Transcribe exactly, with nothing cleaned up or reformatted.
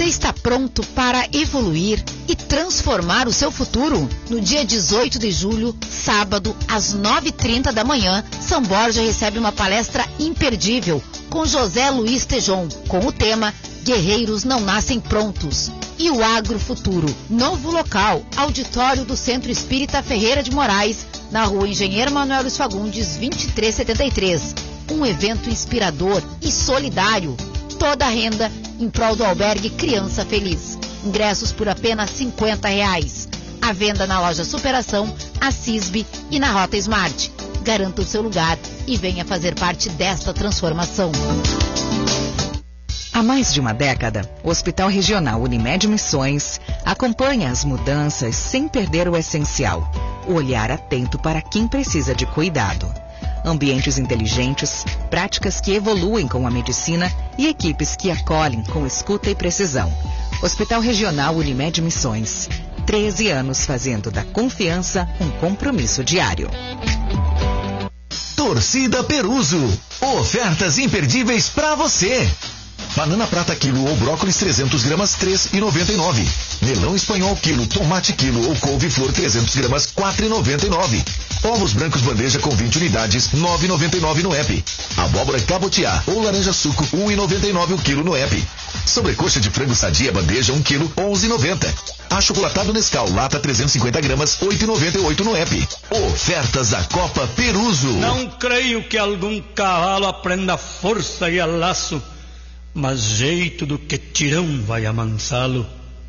Você está pronto para evoluir e transformar o seu futuro? No dia dezoito de julho, sábado, às nove e trinta da manhã, São Borja recebe uma palestra imperdível com José Luiz Tejon, com o tema Guerreiros não nascem prontos. E o Agrofuturo, novo local, auditório do Centro Espírita Ferreira de Moraes, na rua Engenheiro Manuel Luiz Fagundes, vinte e três setenta e três. Um evento inspirador e solidário. Toda a renda em prol do albergue Criança Feliz. Ingressos por apenas cinquenta reais. À venda na loja Superação, a Cisbe e na Rota Smart. Garanta o seu lugar e venha fazer parte desta transformação. Há mais de uma década, o Hospital Regional Unimed Missões acompanha as mudanças sem perder o essencial, o olhar atento para quem precisa de cuidado. Ambientes inteligentes, práticas que evoluem com a medicina e equipes que acolhem com escuta e precisão. Hospital Regional Unimed Missões. treze anos fazendo da confiança um compromisso diário. Torcida Peruso. Ofertas imperdíveis para você. Banana prata quilo ou brócolis trezentos gramas, três reais e noventa e nove centavos. Melão espanhol quilo, tomate quilo ou couve-flor trezentos gramas, quatro reais e noventa e nove centavos. Ovos brancos bandeja com vinte unidades, nove reais e noventa e nove centavos no app. Abóbora cabotiá ou laranja suco, um real e noventa e nove centavos o quilo no app. Sobrecoxa de frango sadia bandeja um quilo, onze reais e noventa centavos. Achocolatado Nescau, lata trezentos e cinquenta gramas, oito reais e noventa e oito centavos no app. Ofertas da Copa Peruso. Não creio que algum cavalo aprenda força e a laço, mas jeito do que tirão vai amansá-lo.